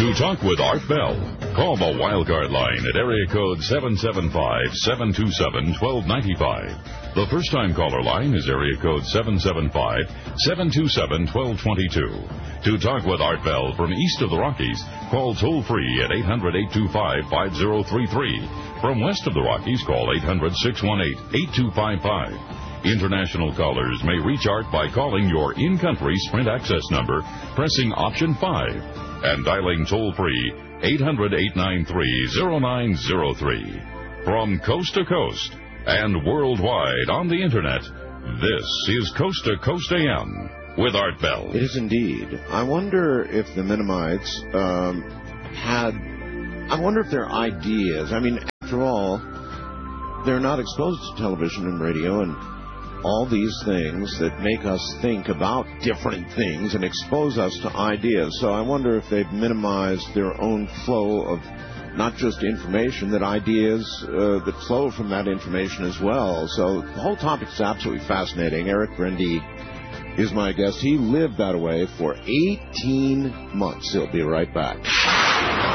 To talk with Art Bell, call the Wildcard line at area code 775-727-1295. The first-time caller line is area code 775-727-1222. To talk with Art Bell from east of the Rockies, call toll-free at 800-825-5033. From west of the Rockies, call 800-618-8255. International callers may reach Art by calling your in-country Sprint access number, pressing option 5, and dialing toll-free 800-893-0903. From coast to coast and worldwide on the Internet, this is Coast to Coast AM with Art Bell. It is indeed. I wonder if the Mennonites I wonder if their ideas, I mean, after all, they're not exposed to television and radio and all these things that make us think about different things and expose us to ideas. So I wonder if they've minimized their own flow of not just information, that ideas that flow from that information as well. So the whole topic is absolutely fascinating. Eric Rendy is my guest. He lived that way for 18 months. He'll be right back.